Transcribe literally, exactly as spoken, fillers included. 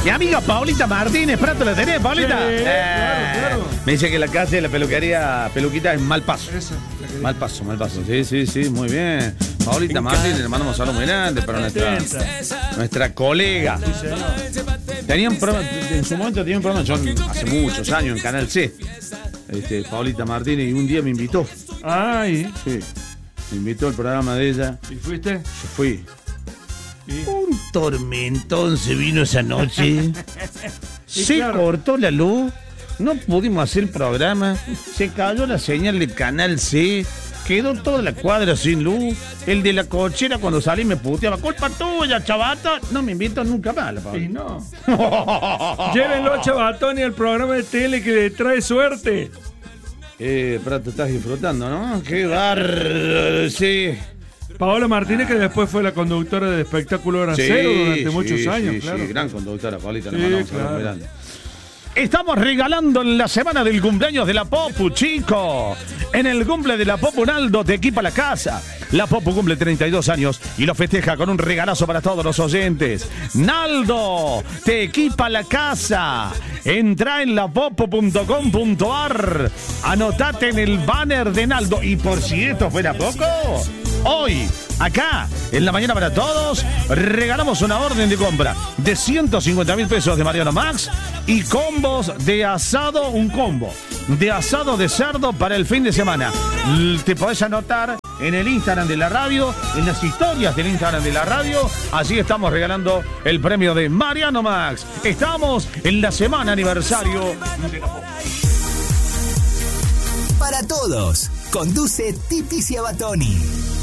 Mi amiga Paulita Martínez, ¿pronto la tenés, Paulita? Sí, Eh, claro, claro. Me dice que la casa de la peluquería Peluquita es mal paso. Esa, la que Mal paso, mal paso. Sí, sí, sí, muy bien. Paulita Martínez, le mandamos un saludo muy grande para nuestra, Atenta. nuestra colega. Sí, señor. Tenía un programa, en su momento tenía un programa, yo hace muchos años en Canal C. Este, Paulita Martínez, y un día me invitó. Ay, Sí, me invitó al programa de ella. ¿y fuiste? Yo fui. Sí. Un tormentón se vino esa noche. Sí, Se claro. cortó la luz. No pudimos hacer el programa. Se cayó la señal de Canal C. Quedó toda la cuadra sin luz. El de la cochera cuando salí me puteaba. Culpa tuya, chavata. No me invito nunca más, la Paula. Y no. Llévenlo a Chabatoni al programa de tele que le trae suerte. Eh, pero te estás disfrutando, ¿no? Qué bárbaro, sí. Paola Martínez, que después fue la conductora del espectáculo Hora Cero durante muchos sí, años, sí, claro. sí, gran conductora, Paulita. Le Sí, mandamos un saludo claro. muy grande. Estamos regalando en la semana del cumpleaños de la Popu, chico. En el cumple de la Popu, Naldo te equipa la casa. La Popu cumple treinta y dos años y lo festeja con un regalazo para todos los oyentes. Naldo te equipa la casa. Entra en lapopu punto com punto ar. Anotate en el banner de Naldo. Y por si esto fuera poco, hoy, acá, en la mañana para todos, regalamos una orden de compra de ciento cincuenta mil pesos de Mariano Max y combos de asado, un combo de asado de cerdo para el fin de semana. L- Te podés anotar en el Instagram de la radio, en las historias del Instagram de la radio. Allí estamos regalando el premio de Mariano Max. Estamos en la semana aniversario de la Pop. Para todos, conduce Titi Ciabatoni.